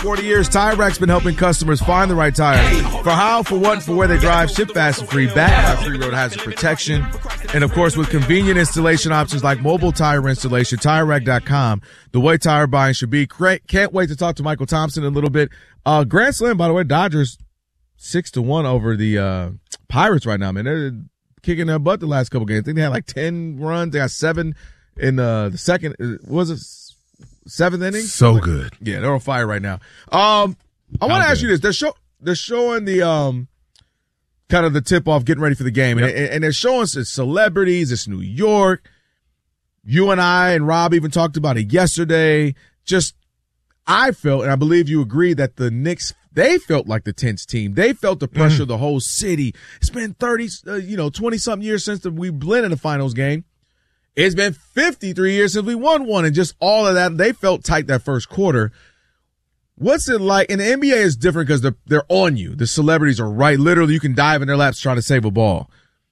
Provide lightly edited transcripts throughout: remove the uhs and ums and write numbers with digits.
40 years, Tire Rack's been helping customers find the right tire. For how, for what, for where they drive, ship fast and free, backed by free road hazard protection. And, of course, with convenient installation options like mobile tire installation, TireRack.com, the way tire buying should be. Can't wait to talk to Michael Thompson in a little bit. Grand Slam, by the way, Dodgers 6-1 over the Pirates right now, man. They're kicking their butt the last couple games. I think they had like 10 runs. They got 7 in the second. Was it 7th inning? So good. Yeah, they're on fire right now. I want to ask you this. They're showing the kind of the tip off, getting ready for the game, and they're showing us celebrities. It's New York. You and I and Rob even talked about it yesterday. I felt, and I believe you agree, that the Knicks, they felt like the tense team. They felt the pressure of the whole city. It's been 20-something years since we bled in the finals game. It's been 53 years since we won one, and just all of that, they felt tight that first quarter. What's it like? And the NBA is different because they're on you. The celebrities are right. Literally, you can dive in their laps trying to save a ball.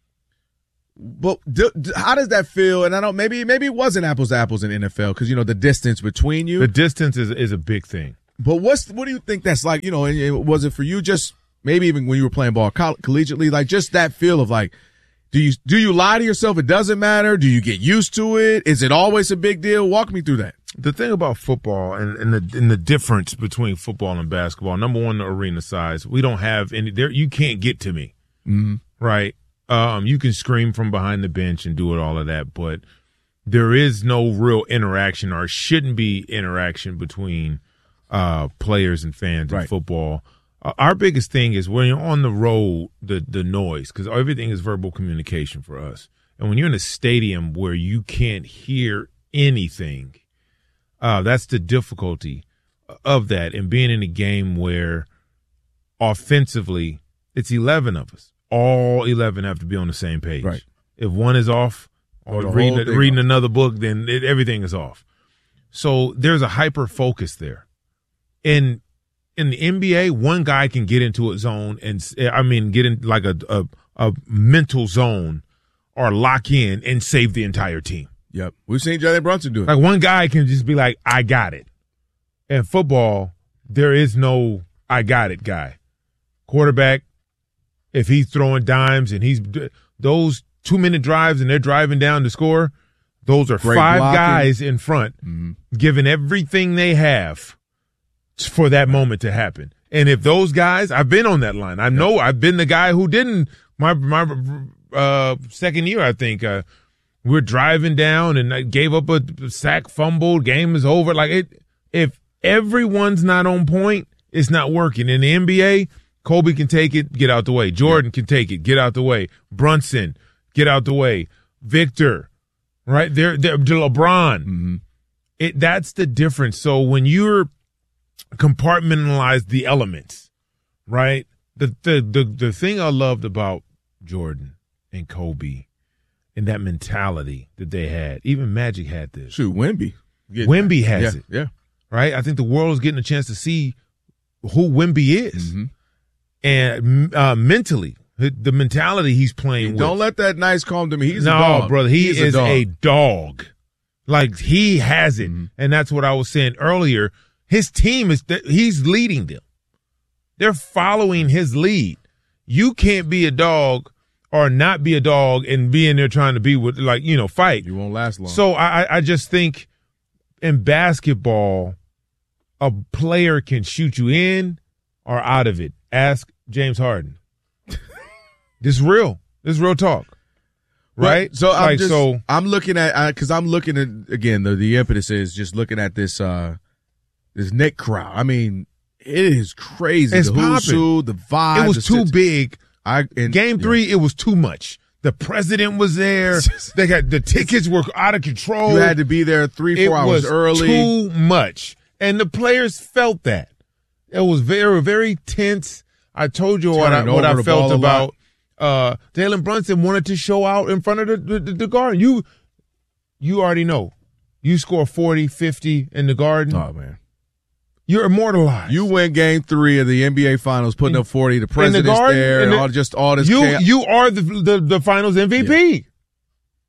But how does that feel? And I don't, maybe it wasn't apples to apples in NFL because, the distance between you. The distance is a big thing. But what do you think that's like? Was it for you just maybe even when you were playing ball collegiately, like just that feel of like, do you lie to yourself? It doesn't matter. Do you get used to it? Is it always a big deal? Walk me through that. The thing about football and the difference between football and basketball, number one, the arena size. We don't have any there. You can't get to me, right? You can scream from behind the bench and do all of that, but there is no real interaction, or shouldn't be interaction between players and fans in football. Our biggest thing is when you're on the road, the noise, because everything is verbal communication for us. And when you're in a stadium where you can't hear anything, that's the difficulty of that. And being in a game where offensively it's 11 of us. All 11 have to be on the same page. Right. If one is off or reading another book, then everything is off. So there's a hyper focus there. In the NBA, one guy can get into a zone get in like a mental zone or lock in and save the entire team. Yep. We've seen Jalen Brunson do it. Like one guy can just be like, I got it. In football, there is no I got it guy. Quarterback, if he's throwing dimes and those 2-minute drives and they're driving down to score, those are great 5 blocking. Guys in front giving everything they have for that moment to happen. And if those guys, I've been on that line. I know I've been the guy who didn't, my second year, I think, we're driving down and I gave up a sack, fumble, game is over. If everyone's not on point, it's not working. In the NBA, Kobe can take it, get out the way. Jordan can take it, get out the way. Brunson, get out the way. Victor, right? They're LeBron. That's the difference. So when you're compartmentalize the elements, right? The thing I loved about Jordan and Kobe and that mentality that they had, even Magic had this. Shoot, Wemby. Wemby has it. Yeah. Right? I think the world is getting a chance to see who Wemby is. And mentally, the mentality he's playing with. Don't let that nice calm to me. He's a dog. No, brother, he is a dog. Like, he has it. And that's what I was saying earlier. His team he's leading them. They're following his lead. You can't be a dog or not be a dog and be in there trying to be with, fight. You won't last long. So I just think in basketball, a player can shoot you in or out of it. Ask James Harden. This is real. This is real talk. Right? So I'm looking at, because I'm looking at, again, the impetus is just looking at this Knick crowd. I mean, it is crazy. It's the who's the vibe. It was too big. Game 3, yeah. It was too much. The president was there. They got the tickets were out of control. You had to be there 3-4 hours early. Too much, and the players felt that. It was very, very tense. I told you what I felt about. Jalen Brunson wanted to show out in front of the Garden. You already know. You score 40, 50 in the Garden. Oh man. You're immortalized. You win Game 3 of the NBA Finals, putting up 40. The president's there, all this chaos. You are the Finals MVP. Yeah.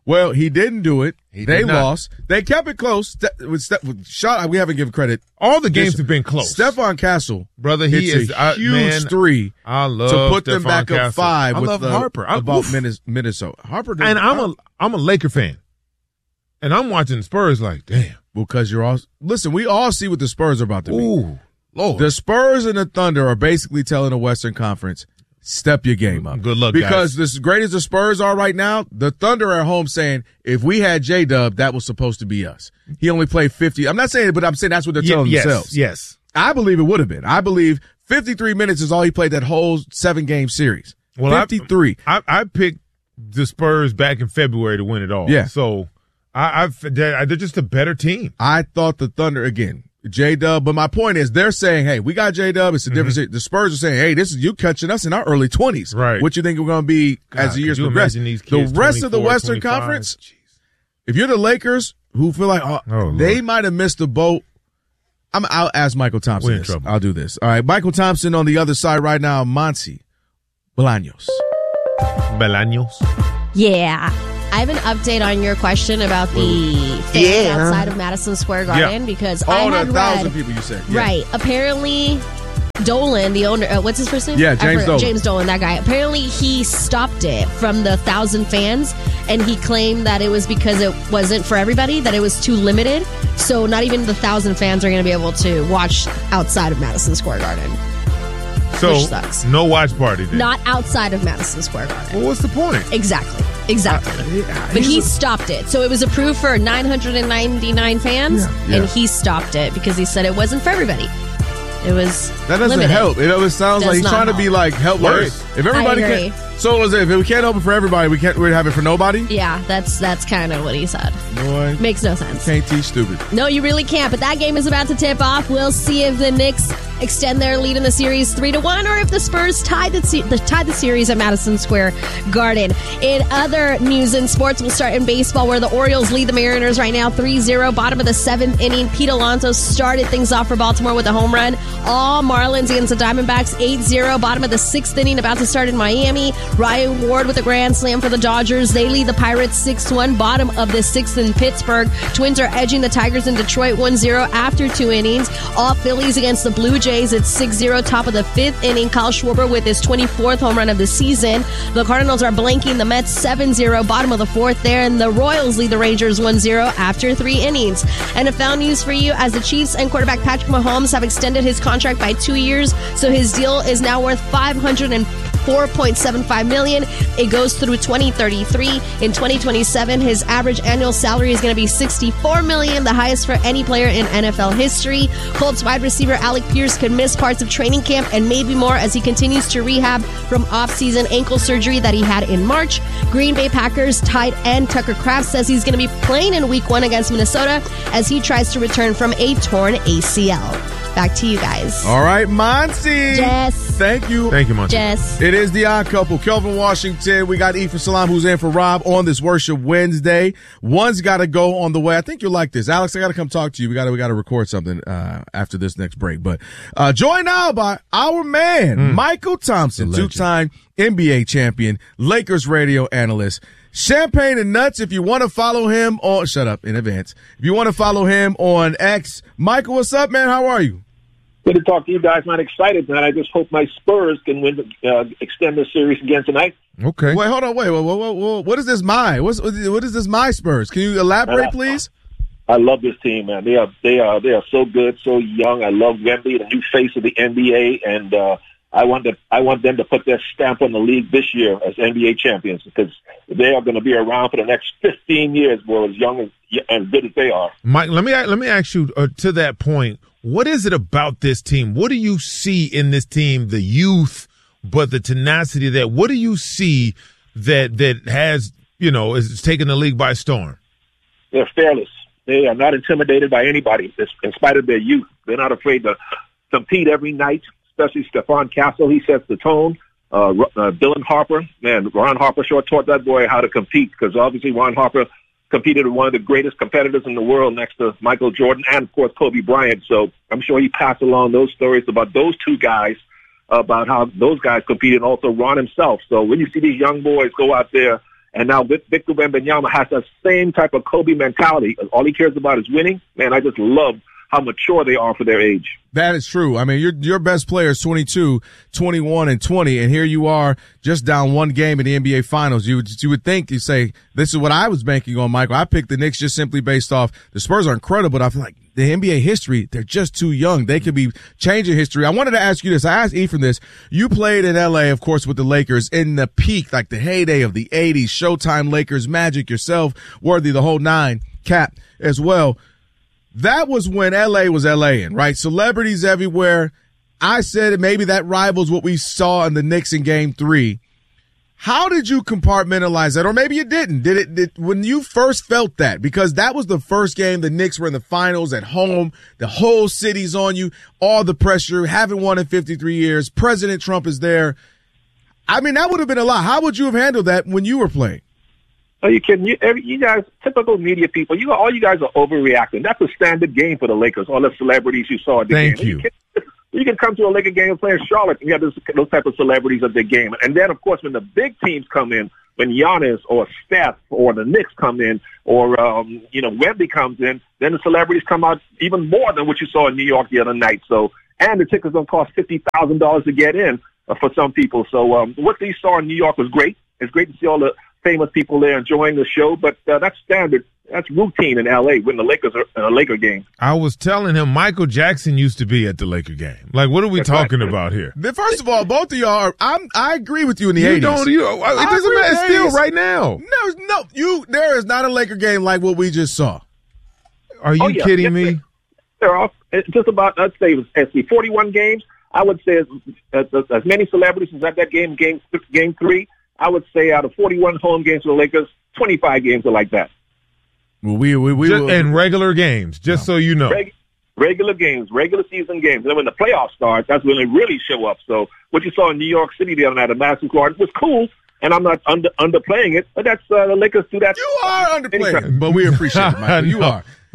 Well, he didn't do it. They not. lost. They kept it close. We haven't given credit. All the games have been close. Stephon Castle, brother, he is a huge three. I love to put them Stephon back Castle. up 5. I with love Harper. About Minnesota. Harper, and I'm a Laker fan, and I'm watching the Spurs like, damn. Because listen. We all see what the Spurs are about to be. Ooh, Lord. The Spurs and the Thunder are basically telling the Western Conference, step your game up. Good luck, because guys. as great as the Spurs are right now, the Thunder are at home saying, if we had J-Dub, that was supposed to be us. He only played 50. I'm not saying it, but I'm saying that's what they're telling themselves. Yes. I believe it would have been. I believe 53 minutes is all he played that whole 7-game series. Well, 53. I picked the Spurs back in February to win it all. Yeah. So they're just a better team. I thought the Thunder, again, J-Dub, but my point is they're saying, hey, we got J-Dub. It's a different series. The Spurs are saying, hey, this is you catching us in our early 20s. Right. What you think we're going to be as the years progress? The rest of the Western Conference, if you're the Lakers who feel like they might have missed the boat, I'll ask Michael Thompson We're in this. trouble. I'll do this. All right, Michael Thompson on the other side right now, Monty Bolaños. Yeah. I have an update on your question about the fans outside of Madison Square Garden because I had 1,000 read, people you said. Yeah. Right. Apparently, Dolan, the owner, what's his first name? Yeah, James Dolan. James Dolan, that guy. Apparently, he stopped it from the 1,000 fans, and he claimed that it was because it wasn't for everybody, that it was too limited. So not even the 1,000 fans are going to be able to watch outside of Madison Square Garden. So which sucks. No watch party then. Not outside of Madison Square Garden. Well, what's the point? Exactly. But he stopped it. So it was approved for 999 fans, and he stopped it because he said it wasn't for everybody. It was that doesn't limited. help. It sounds like he's trying to be like help. Worse. If everybody can, so if we can't open for everybody, we'd have it for nobody. Yeah, that's kind of what he said. Boy, makes no sense. Can't teach stupid. No, you really can't. But that game is about to tip off. We'll see if the Knicks extend their lead in the series 3-1, or if the Spurs tied the series at Madison Square Garden. In other news and sports, we'll start in baseball, where the Orioles lead the Mariners right now 3-0. Bottom of the 7th inning, Pete Alonso started things off for Baltimore with a home run. All Marlins against the Diamondbacks 8-0. Bottom of the 6th inning, about to start in Miami. Ryan Ward with a grand slam for the Dodgers. They lead the Pirates 6-1. Bottom of the 6th in Pittsburgh. Twins are edging the Tigers in Detroit 1-0 after 2 innings. All Phillies against the Blue Jays. It's 6-0. Top of the 5th inning, Kyle Schwarber with his 24th home run of the season. The Cardinals are blanking the Mets 7-0. Bottom of the 4th there. And the Royals lead the Rangers 1-0 after 3 innings. NFL news for you, as the Chiefs and quarterback Patrick Mahomes have extended his contract by 2 years. So his deal is now worth $504.75 million. It goes through 2033. In 2027, his average annual salary is going to be $64 million, the highest for any player in NFL history. Colts wide receiver Alec Pierce could miss parts of training camp and maybe more as he continues to rehab from off-season ankle surgery that he had in March. Green Bay Packers tight end Tucker Kraft says he's going to be playing in Week 1 against Minnesota as he tries to return from a torn ACL. Back to you guys. All right, Monty. Jess. Thank you. Thank you, Monty. Jess. It is the Odd Couple. Kelvin Washington. We got Ephraim Salam, who's in for Rob on this Worship Wednesday. One's got to go on the way. I think you'll like this. Alex, I got to come talk to you. We got to record something after this next break. But joined now by our man, Michael Thompson, two-time NBA champion, Lakers radio analyst. Champagne and Nuts, if you want to follow him on, shut up in advance. If you want to follow him on X, Michael, what's up, man? How are you? Good to talk to you guys. I'm excited tonight. I just hope my Spurs can win, extend the series again tonight. Okay. Wait, hold on. Wait. What is this? What is this? My Spurs? Can you elaborate, please? I love this team, man. They are so good, so young. I love Wemby, the new face of the NBA, and I want them to put their stamp on the league this year as NBA champions, because they are going to be around for the next 15 years, boy, as young and good as they are. Mike, let me ask you to that point. What is it about this team? What do you see in this team? The youth, but the tenacity that. What do you see that has is taking the league by storm? They're fearless. They are not intimidated by anybody, in spite of their youth. They're not afraid to compete every night. Especially Stephon Castle, he sets the tone. Dylan Harper, man, Ron Harper sure taught that boy how to compete, because obviously Ron Harper competed with one of the greatest competitors in the world next to Michael Jordan and, of course, Kobe Bryant. So I'm sure he passed along those stories about those two guys, about how those guys competed, and also Ron himself. So when you see these young boys go out there And now Victor Wembanyama has that same type of Kobe mentality. All he cares about is winning. Man, I just love how mature they are for their age. That is true. I mean, your best player is 22, 21, and 20, and here you are just down one game in the NBA Finals. You would think, you say, this is what I was banking on, Michael. I picked the Knicks just simply based off the Spurs are incredible, but I feel like the NBA history, they're just too young. They could be changing history. I wanted to ask you this. I asked Ephraim this. You played in LA, of course, with the Lakers in the peak, like the heyday of the 80s, Showtime Lakers, Magic, yourself, Worthy, the whole nine, Cap as well. That was when LA was LAing, right? Celebrities everywhere. I said maybe that rivals what we saw in the Knicks in Game 3. How did you compartmentalize that? Or maybe you didn't. Did when you first felt that? Because that was the first game the Knicks were in the finals at home. The whole city's on you. All the pressure. Haven't won in 53 years. President Trump is there. I mean, that would have been a lot. How would you have handled that when you were playing? Are you kidding? You guys, typical media people, all you guys are overreacting. That's a standard game for the Lakers, all the celebrities you saw at the game. Thank you. You can come to a Laker game and play in Charlotte, and you have those type of celebrities at the game. And then, of course, when the big teams come in, when Giannis or Steph or the Knicks come in, or Wemby comes in, then the celebrities come out even more than what you saw in New York the other night. So, and the tickets don't cost $50,000 to get in for some people. So, what you saw in New York was great. It's great to see all the famous people there enjoying the show, but that's standard. That's routine in L.A. when the Lakers are in a Laker game. I was telling him Michael Jackson used to be at the Laker game. Like, what are we talking about here? First of all, both of y'all I agree with you in the 80s. It doesn't matter. It's still right now. No, there is not a Laker game like what we just saw. Are you kidding me? They're off. It's just about, let's say, 41 games. I would say as many celebrities as at that game 3. I would say out of 41 home games for the Lakers, 25 games are like that. Well, we in regular games, so you know. Regular games, regular season games. And when the playoffs start, that's when they really show up. So what you saw in New York City the other night at Madison Square Garden was cool, and I'm not underplaying it, but that's the Lakers do that. You are underplaying it, but we appreciate it, Michael. You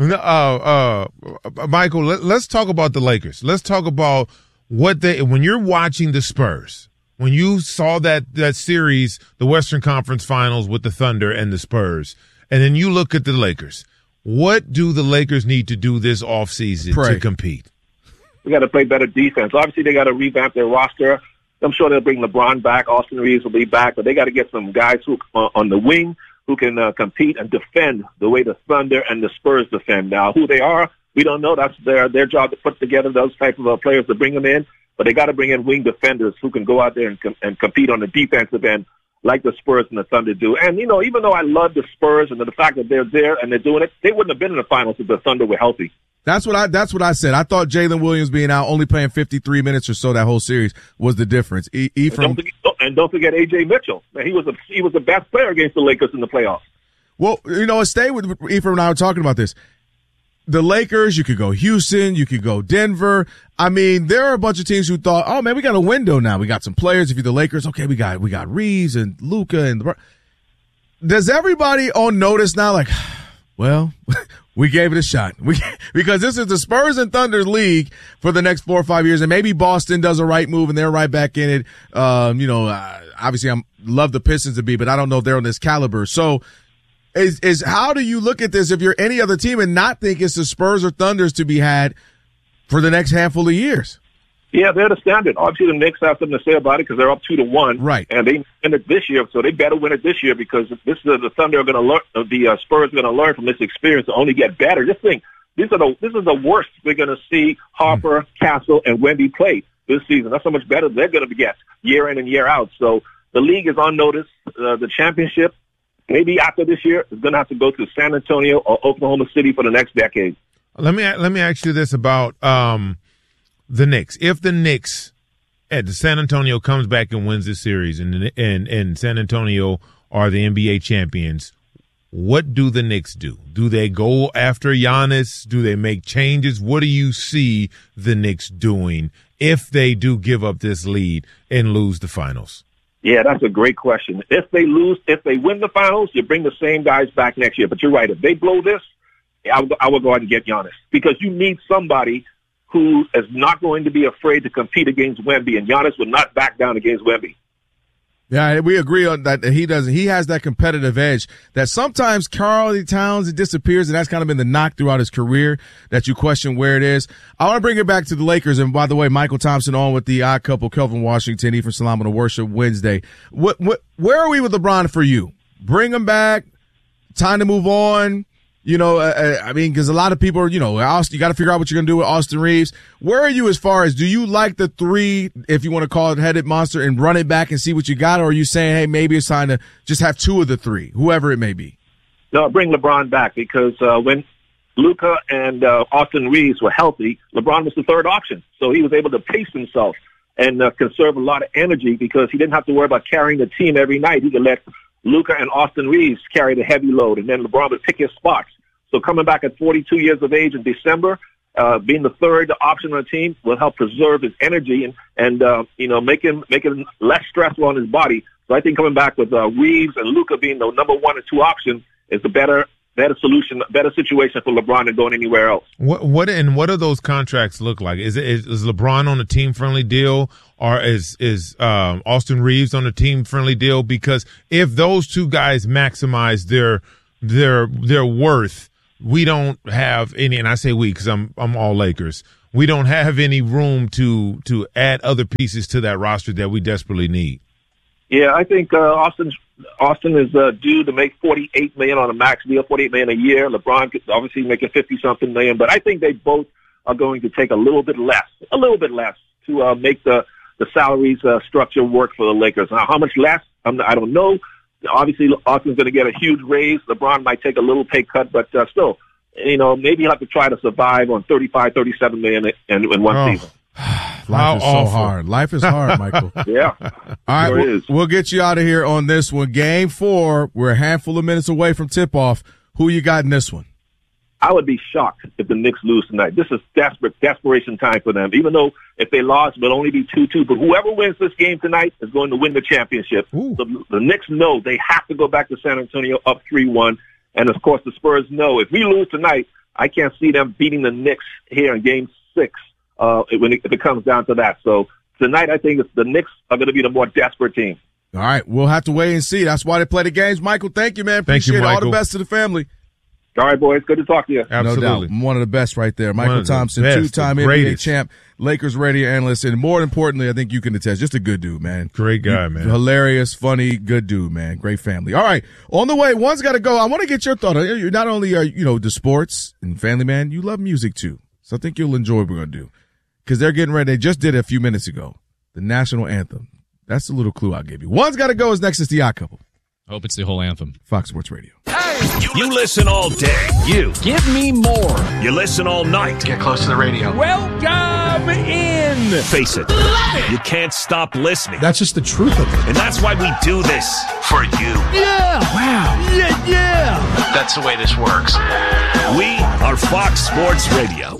are. Michael, let's talk about the Lakers. Let's talk about when you're watching the Spurs. When you saw that series, the Western Conference Finals with the Thunder and the Spurs, and then you look at the Lakers, what do the Lakers need to do this offseason to compete? We got to play better defense. Obviously, they got to revamp their roster. I'm sure they'll bring LeBron back. Austin Reeves will be back, but they got to get some guys who on the wing who can compete and defend the way the Thunder and the Spurs defend. Now, who they are, we don't know. That's their job to put together those type of players to bring them in. But they got to bring in wing defenders who can go out there and compete on the defensive end like the Spurs and the Thunder do. And, even though I love the Spurs and the fact that they're there and they're doing it, they wouldn't have been in the finals if the Thunder were healthy. That's what I said. I thought Jalen Williams being out, only playing 53 minutes or so that whole series was the difference. Don't forget A.J. Mitchell. Man, he was the best player against the Lakers in the playoffs. Well, stay with Ephraim and I were talking about this. The Lakers, you could go Houston, you could go Denver. I mean, there are a bunch of teams who thought, oh man, we got a window now. We got some players. If you're the Lakers, okay, we got Reeves and Luka and does everybody on notice now? Like, well, we gave it a shot. Because this is the Spurs and Thunder league for the next 4 or 5 years, and maybe Boston does a right move and they're right back in it. Obviously, I love the Pistons to be, but I don't know if they're on this caliber. So. Is how do you look at this if you're any other team and not think it's the Spurs or Thunders to be had for the next handful of years? Yeah, they're the standard. Obviously, the Knicks have something to say about it because they're up 2-1, right? And they win it this year, so they better win it this year because this is the Thunder are going to learn. The Spurs are going to learn from this experience to only get better. This is the worst we're going to see Harper, Castle, and Wemby play this season. That's how much better they're going to get year in and year out. So the league is on notice. The championship. Maybe after this year, it's going to have to go to San Antonio or Oklahoma City for the next decade. Let me ask you this about the Knicks. If the Knicks at San Antonio comes back and wins this series, and San Antonio are the NBA champions, what do the Knicks do? Do they go after Giannis? Do they make changes? What do you see the Knicks doing if they do give up this lead and lose the finals? Yeah, that's a great question. If they win the finals, you bring the same guys back next year. But you're right. If they blow this, I will go out and get Giannis because you need somebody who is not going to be afraid to compete against Wemby, and Giannis would not back down against Wemby. Yeah, we agree on that. He has that competitive edge that sometimes Karl Towns, it disappears, and that's kind of been the knock throughout his career that you question where it is. I want to bring it back to the Lakers. And by the way, Michael Thompson on with the odd couple, Kelvin Washington, Ephraim Salam on the Worship Wednesday. Where are we with LeBron for you? Bring him back. Time to move on. You know, I mean, because a lot of people are, you got to figure out what you're going to do with Austin Reeves. Where are you as far as, do you like the three, if you want to call it headed monster, and run it back and see what you got? Or are you saying, hey, maybe it's time to just have two of the three, whoever it may be? No, bring LeBron back, because when Luka and Austin Reeves were healthy, LeBron was the third option. So he was able to pace himself and conserve a lot of energy, because he didn't have to worry about carrying the team every night. He could let Luka and Austin Reeves carry the heavy load, and then LeBron would pick his spots. So coming back at 42 years of age in December, being the third option on the team will help preserve his energy and make him less stressful on his body. So I think coming back with Reeves and Luka being the number 1 and 2 option is the better solution, better situation for LeBron than going anywhere else. What do those contracts look like? Is LeBron on a team friendly deal, or is Austin Reeves on a team friendly deal? Because if those two guys maximize their worth, we don't have any, and I say we because I'm all Lakers. We don't have any room to add other pieces to that roster that we desperately need. Yeah, I think Austin is due to make $48 million on a max deal, $48 million a year. LeBron could obviously making $50-something million, but I think they both are going to take a little bit less to make the salaries structure work for the Lakers. Now, how much less? I don't know. Obviously, Austin's going to get a huge raise. LeBron might take a little pay cut, but still, maybe he'll have to try to survive on $35-37 million in one season. Life is so hard. Life is hard, Michael. Yeah. All right, we'll get you out of here on this one. Game 4, we're a handful of minutes away from tip-off. Who you got in this one? I would be shocked if the Knicks lose tonight. This is desperation time for them. Even though if they lost, it'll only be 2-2. But whoever wins this game tonight is going to win the championship. So the Knicks know they have to go back to San Antonio up 3-1. And, of course, the Spurs know if we lose tonight, I can't see them beating the Knicks here in Game 6 if it comes down to that. So tonight I think the Knicks are going to be the more desperate team. All right, we'll have to wait and see. That's why they play the games. Michael, thank you, man. Appreciate it. All the best to the family. All right, boys. Good to talk to you. Absolutely. No doubt. One of the best right there. Michael Thompson, two-time NBA champ, Lakers radio analyst, and more importantly, I think you can attest, just a good dude, man. Great guy, man. Hilarious, funny, good dude, man. Great family. All right. On the way, one's got to go. I want to get your thought. Not only are the sports and family man, you love music too. So I think you'll enjoy what we're going to do. Because they're getting ready. They just did it a few minutes ago. The national anthem. That's the little clue I'll give you. One's got to go is next. It's the Odd Couple. I hope it's the whole anthem. Fox Sports Radio. Hey, you listen all day. You give me more. You listen all night. Get close to the radio. Welcome in. Face it. You can't stop listening. That's just the truth of it. And that's why we do this for you. Yeah. Wow. Yeah. That's the way this works. We are Fox Sports Radio.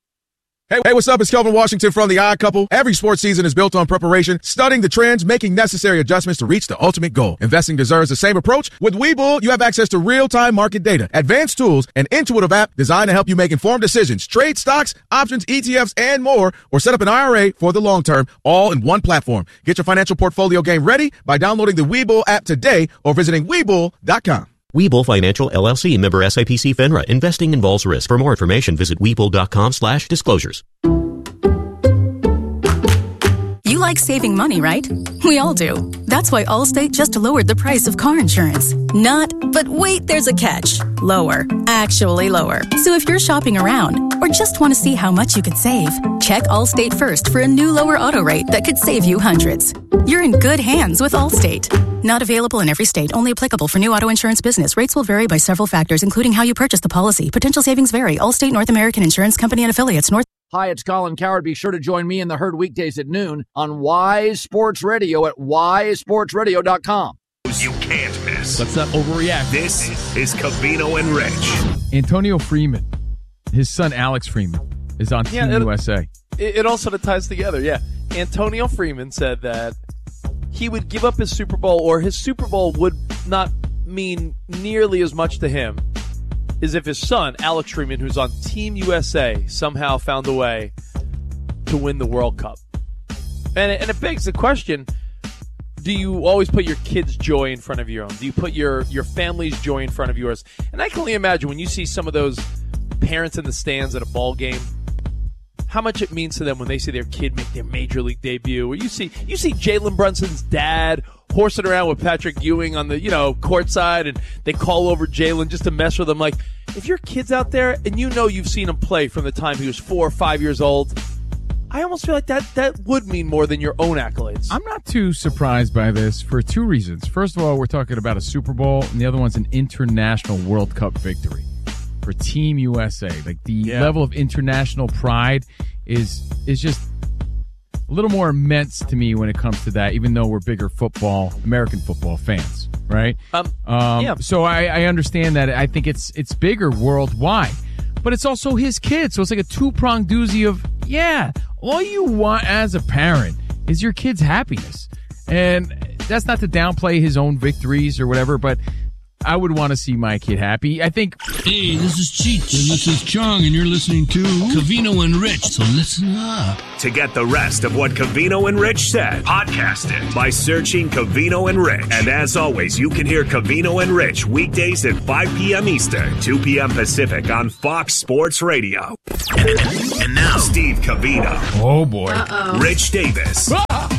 Hey, what's up? It's Kelvin Washington from The Odd Couple. Every sports season is built on preparation, studying the trends, making necessary adjustments to reach the ultimate goal. Investing deserves the same approach. With Webull, you have access to real-time market data, advanced tools, an intuitive app designed to help you make informed decisions, trade stocks, options, ETFs, and more, or set up an IRA for the long term, all in one platform. Get your financial portfolio game ready by downloading the Webull app today or visiting Webull.com. Webull Financial LLC, member SIPC FINRA. Investing involves risk. For more information, visit Webull.com/disclosures. You like saving money, right? We all do. That's why Allstate just lowered the price of car insurance. But wait, there's a catch. Lower. Actually lower. So if you're shopping around or just want to see how much you could save, check Allstate first for a new lower auto rate that could save you hundreds. You're in good hands with Allstate. Not available in every state, only applicable for new auto insurance business. Rates will vary by several factors, including how you purchase the policy. Potential savings vary. Allstate North American Insurance Company and Affiliates. Hi, it's Colin Cowherd. Be sure to join me in the Herd weekdays at noon on Wise Sports Radio at wisesportsradio.com. You can't miss. Let's not overreact. This is Covino and Rich. Antonio Freeman, his son Alex Freeman, is on Team USA. It all sort of ties together, yeah. Antonio Freeman said that he would give up his Super Bowl, or his Super Bowl would not mean nearly as much to him as if his son, Alex Freeman, who's on Team USA, somehow found a way to win the World Cup. And it begs the question, do you always put your kid's joy in front of your own? Do you put your family's joy in front of yours? And I can only imagine when you see some of those parents in the stands at a ball game, how much it means to them when they see their kid make their major league debut. Or you see Jalen Brunson's dad horsing around with Patrick Ewing on the courtside, and they call over Jalen just to mess with him. Like, if your kid's out there and you've seen him play from the time he was 4 or 5 years old, I almost feel like that would mean more than your own accolades. I'm not too surprised by this for two reasons. First of all, we're talking about a Super Bowl, and the other one's an international World Cup victory for Team USA. Like, the level of international pride is just a little more immense to me when it comes to that, even though we're bigger American football fans, right? So I understand that. I think it's bigger worldwide, but it's also his kid. So it's like a two-pronged doozy of, all you want as a parent is your kid's happiness. And that's not to downplay his own victories or whatever, but I would want to see my kid happy. I think. Hey, this is Cheech, and this is Chong, and you're listening to Covino and Rich, so listen up. To get the rest of what Covino and Rich said, podcast it by searching Covino and Rich. And as always, you can hear Covino and Rich weekdays at 5 p.m. Eastern, 2 p.m. Pacific on Fox Sports Radio. And now, Steve Covino. Oh, boy. Rich Davis.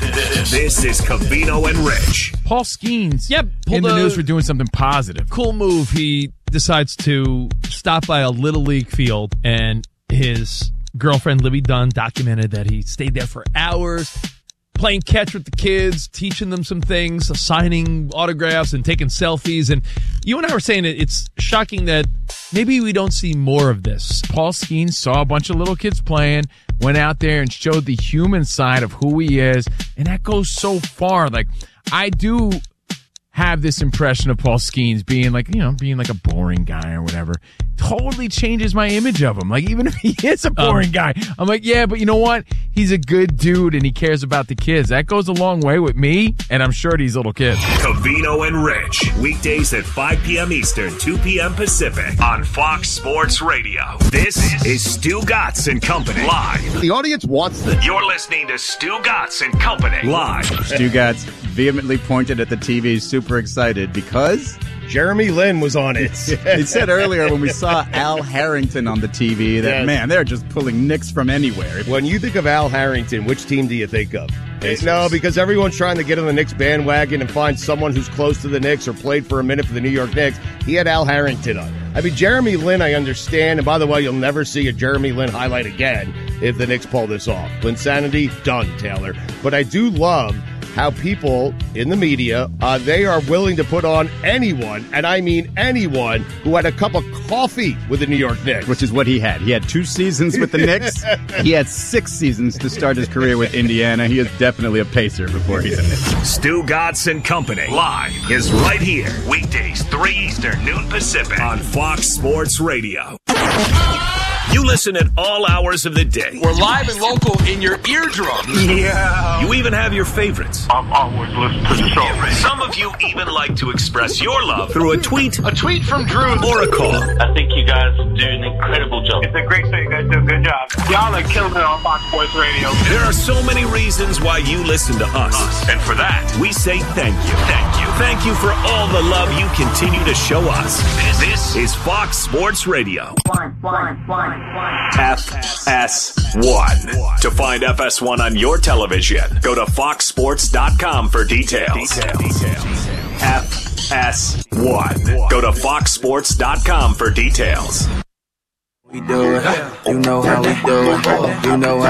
This is Covino and Rich. Paul Skeens in the news for doing something positive. Cool move. He decides to stop by a Little League field, and his girlfriend, Libby Dunn, documented that he stayed there for hours, playing catch with the kids, teaching them some things, signing autographs and taking selfies. And you and I were saying it's shocking that maybe we don't see more of this. Paul Skeens saw a bunch of little kids playing, went out there and showed the human side of who he is, and that goes so far. Like, I do have this impression of Paul Skeens being like a boring guy or whatever. Totally changes my image of him. Like, even if he is a boring guy, I'm like, yeah, but you know what? He's a good dude and he cares about the kids. That goes a long way with me, and I'm sure these little kids. Covino and Rich, weekdays at 5 p.m. Eastern, 2 p.m. Pacific on Fox Sports Radio. This is Stu Gatz and Company live. The audience wants this. You're listening to Stu Gatz and Company live. Stu Gatz vehemently pointed at the TV, super excited because Jeremy Lin was on it. He said earlier when we saw Al Harrington on the TV that, man, they're just pulling Knicks from anywhere. When you think of Al Harrington, which team do you think of? Pacers. No, because everyone's trying to get on the Knicks bandwagon and find someone who's close to the Knicks or played for a minute for the New York Knicks. He had Al Harrington on. I mean, Jeremy Lin, I understand. And by the way, you'll never see a Jeremy Lin highlight again if the Knicks pull this off. Linsanity, done, Taylor. But I do love how people in the media, they are willing to put on anyone, and I mean anyone, who had a cup of coffee with the New York Knicks. Which is what he had. He had 2 seasons with the Knicks. He had 6 seasons to start his career with Indiana. He is definitely a Pacer before he's a Knick. Stu Gatz and Company live is right here. Weekdays, 3 Eastern, noon Pacific on Fox Sports Radio. You listen at all hours of the day. We're live and local in your eardrum. Yeah. You even have your favorites. I'm always listening to the show. Some of you even like to express your love through a tweet. A tweet from Drew. Or a call. I think you guys do an incredible job. It's a great show. You guys do a good job. Y'all are killing it on Fox Sports Radio. There are so many reasons why you listen to us. And for that, we say thank you. Thank you. Thank you for all the love you continue to show us. This is Fox Sports Radio. FS1. To find FS1 on your television, go to foxsports.com for details. FS1. Go to foxsports.com for details. We do it. You know how we do it. You know how